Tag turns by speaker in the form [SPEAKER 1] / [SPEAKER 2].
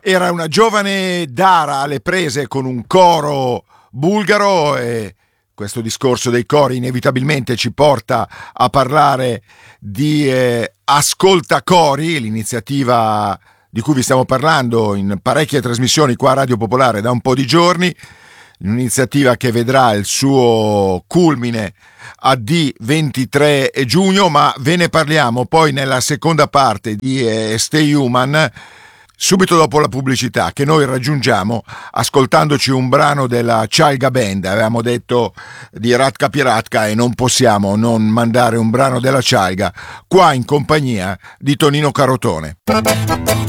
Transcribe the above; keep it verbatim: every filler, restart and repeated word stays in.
[SPEAKER 1] Era una giovane Dara alle prese con un coro bulgaro, e questo discorso dei cori inevitabilmente ci porta a parlare di eh, Ascolta Cori, l'iniziativa di cui vi stiamo parlando in parecchie trasmissioni qua a Radio Popolare da un po' di giorni, un'iniziativa che vedrà il suo culmine a D ventitré giugno, ma ve ne parliamo poi nella seconda parte di eh, Stay Human, subito dopo la pubblicità, che noi raggiungiamo ascoltandoci un brano della Cialga Band. Avevamo detto di Ratka Piratka e non possiamo non mandare un brano della Cialga qua in compagnia di Tonino Carotone.